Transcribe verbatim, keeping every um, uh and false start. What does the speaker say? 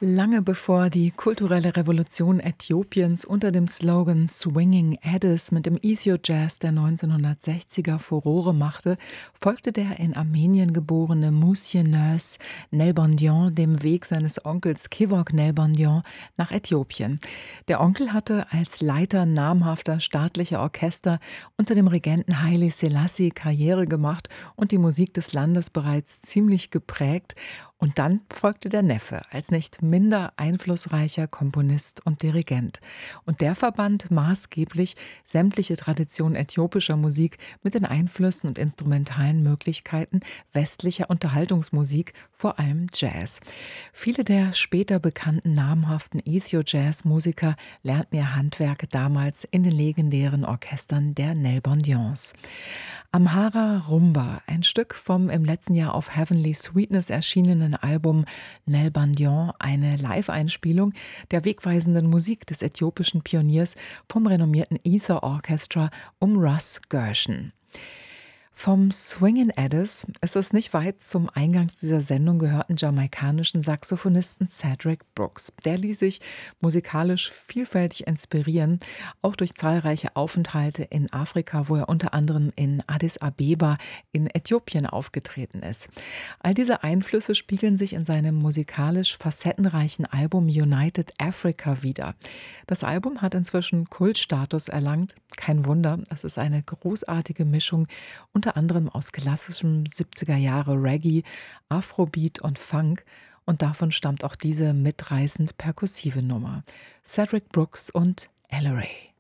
Lange bevor die kulturelle Revolution Äthiopiens unter dem Slogan „Swinging Addis“ mit dem Ethio-Jazz der neunzehnhundertsechziger Furore machte, folgte der in Armenien geborene Moussine Nurse Nelbandian dem Weg seines Onkels Kevork Nelbandian nach Äthiopien. Der Onkel hatte als Leiter namhafter staatlicher Orchester unter dem Regenten Haile Selassie Karriere gemacht und die Musik des Landes bereits ziemlich geprägt. Und dann folgte der Neffe als nicht minder einflussreicher Komponist und Dirigent. Und der verband maßgeblich sämtliche Traditionen äthiopischer Musik mit den Einflüssen und instrumentalen Möglichkeiten westlicher Unterhaltungsmusik, vor allem Jazz. Viele der später bekannten namhaften Ethio-Jazz-Musiker lernten ihr Handwerk damals in den legendären Orchestern der Nelbandians. Amhara Rumba, ein Stück vom im letzten Jahr auf Heavenly Sweetness erschienenen Album Nelbandian, eine Live-Einspielung der wegweisenden Musik des äthiopischen Pioniers vom renommierten Ether Orchestra um Russ Gershon. Vom Swingin' Addis ist es nicht weit zum eingangs dieser Sendung gehörten jamaikanischen Saxophonisten Cedric Brooks. Der ließ sich musikalisch vielfältig inspirieren, auch durch zahlreiche Aufenthalte in Afrika, wo er unter anderem in Addis Abeba in Äthiopien aufgetreten ist. All diese Einflüsse spiegeln sich in seinem musikalisch facettenreichen Album United Africa wider. Das Album hat inzwischen Kultstatus erlangt. Kein Wunder, es ist eine großartige Mischung unter anderem aus klassischem siebziger Jahre Reggae, Afrobeat und Funk, und davon stammt auch diese mitreißend perkussive Nummer. Cedric Brooks und Ella Ray.